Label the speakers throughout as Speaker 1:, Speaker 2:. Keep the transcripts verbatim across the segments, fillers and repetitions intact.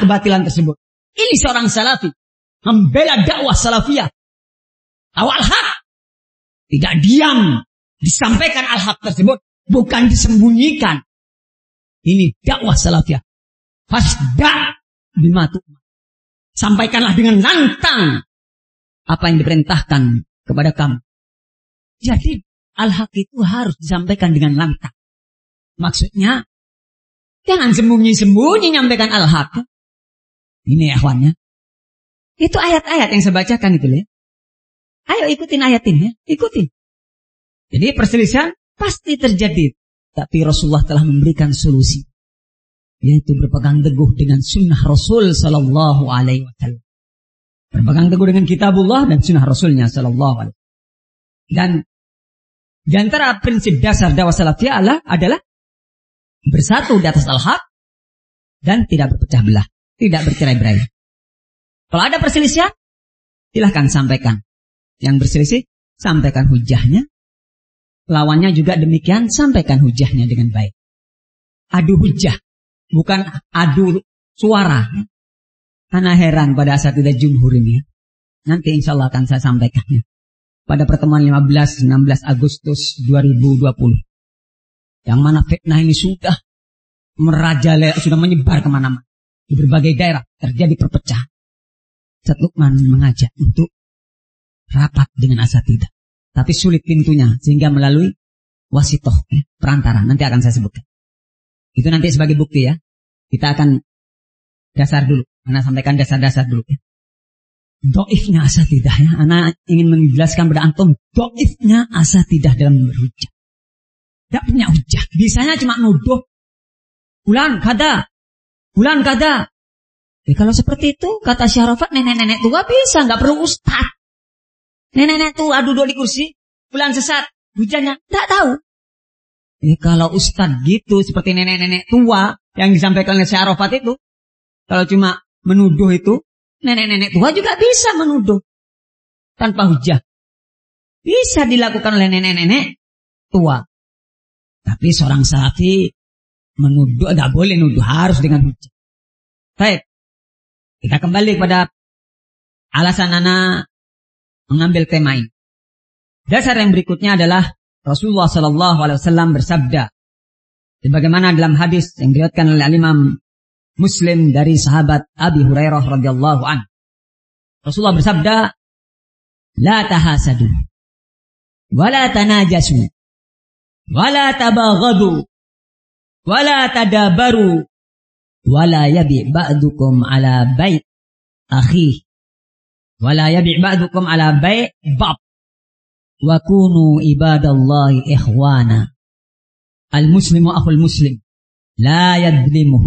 Speaker 1: kebatilan tersebut. Ini seorang salafi. Membela dakwah salafiyah. Awal hak. Tidak diam. Disampaikan al-haq tersebut. Bukan disembunyikan. Ini dakwah salafiyah. Fasda' bima tu'mar. Sampaikanlah dengan lantang apa yang diperintahkan kepada kamu. Jadi al-haq itu harus disampaikan dengan lantang. Maksudnya jangan sembunyi-sembunyi nyampaikan al-haq. Ini akhwannya. Itu ayat-ayat yang saya bacakan itu ya. Ayo ikutin ayat ini ya. Ikutin. Jadi perselisihan pasti terjadi. Tapi Rasulullah telah memberikan solusi. Yaitu berpegang teguh dengan sunnah Rasul Sallallahu Alaihi Wasallam. Berpegang teguh dengan kitabullah dan sunnah Rasulnya Sallallahu Alaihi Wasallam. Dan di antara prinsip dasar dakwah salafiyah adalah, adalah bersatu di atas al-haq dan tidak berpecah belah. Tidak bercerai-berai. Kalau ada perselisihan, silahkan sampaikan. Yang berselisih, sampaikan hujahnya. Lawannya juga demikian, sampaikan hujahnya dengan baik. Adu hujah. Bukan adu suara. Karena heran pada asatidzah jumhur ini. Nanti insya Allah akan saya sampaikannya. Pada pertemuan lima belas enam belas Agustus dua ribu dua puluh. Yang mana fitnah ini sudah merajalela, sudah menyebar kemana-mana. Di berbagai daerah terjadi perpecahan. Ustaz Lukman mengajak untuk rapat dengan asatidzah. Tapi sulit pintunya sehingga melalui wasitoh, ya, perantara. Nanti akan saya sebutkan. Itu nanti sebagai bukti ya. Kita akan dasar dulu. Ana sampaikan dasar-dasar dulu ya. Doifnya asatidzah ya. Ana ingin menjelaskan pada antum doifnya asatidzah dalam berhujah. Tidak punya hujah. Bisanya cuma nuduh. Bulan kada. Bulan kada. Ya, kalau seperti itu kata Syarafat nenek-nenek tua bisa. Nggak perlu ustaz. Nenek-nenek tua duduk di kursi. Bulan sesat. Hujahnya tidak tahu. Ya, kalau ustaz gitu seperti nenek-nenek tua yang disampaikan oleh Syarafat itu. Kalau cuma menuduh itu. Nenek-nenek tua juga bisa menuduh. Tanpa hujah. Bisa dilakukan oleh nenek-nenek tua. Tapi seorang salafi menuduh, tidak boleh nuduh, harus dengan hujah. Baik, kita kembali kepada alasan Ana mengambil tema ini. Dasar yang berikutnya adalah Rasulullah Sallallahu Alaihi Wasallam bersabda, sebagaimana dalam hadis yang diriwayatkan oleh Imam Muslim dari sahabat Abi Hurairah radhiyallahu anhu. Rasulullah bersabda, la tahasadu, wala tanajasu, wala tabaghadu, wala tadabaru, wala yabi' ba'dukum ala bai' akhi, wala yabi' ba'dukum ala bai' bab, wa kunu ibadallahi ikhwana. Al-muslimu akhul muslim, la yadlimuh,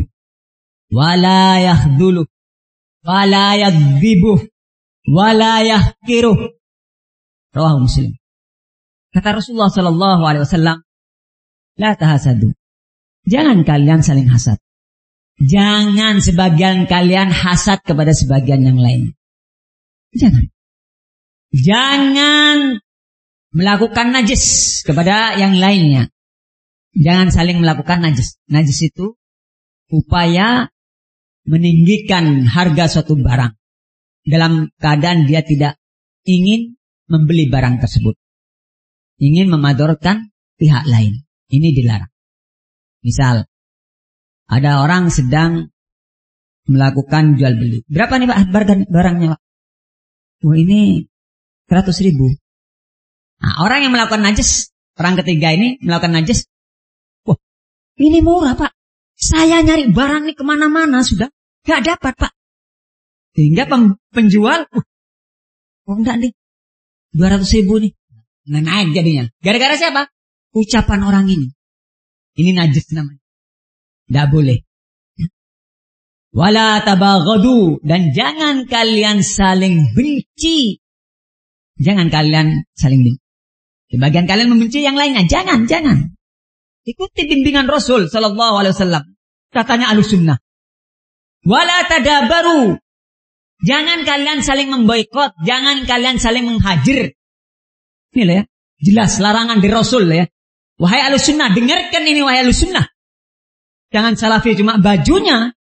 Speaker 1: wala yakhduluh, wala yakdzibuh, wala yahkiruh. Rawahu Muslim. Kata Rasulullah Sallallahu Alaihi Wasallam, la tahasadu. Jangan kalian saling hasad. Jangan sebagian kalian hasad kepada sebagian yang lain. Jangan. Jangan melakukan najis kepada yang lainnya. Jangan saling melakukan najis. Najis itu upaya meninggikan harga suatu barang dalam keadaan dia tidak ingin membeli barang tersebut. Ingin memadorkan pihak lain. Ini dilarang. Misal, ada orang sedang melakukan jual beli. Berapa nih Pak harga barangnya Pak? Oh ini seratus ribu. Nah, orang yang melakukan najis, orang ketiga ini melakukan najis. Wah, ini murah Pak. Saya nyari barang nih kemana-mana sudah. Gak dapat Pak. Sehingga penjual, uh, oh enggak nih, dua ratus ribu nih. Nah, naik jadinya. Gara-gara siapa? Ucapan orang ini. Ini najis namanya. Tidak boleh. Wala tabaghadu. Dan jangan kalian saling benci. Jangan kalian saling benci. Sebagian kalian membenci yang lainnya. Jangan, jangan. Ikuti bimbingan Rasul Sallallahu Alaihi Wasallam. Katanya Ahlussunnah. Wala tadabaru. Jangan kalian saling memboikot. Jangan kalian saling menghajir. Ini lah ya. Jelas larangan di Rasul ya. Wahai Ahlussunnah, dengarkan ini wahai Ahlussunnah. Jangan salafi cuma bajunya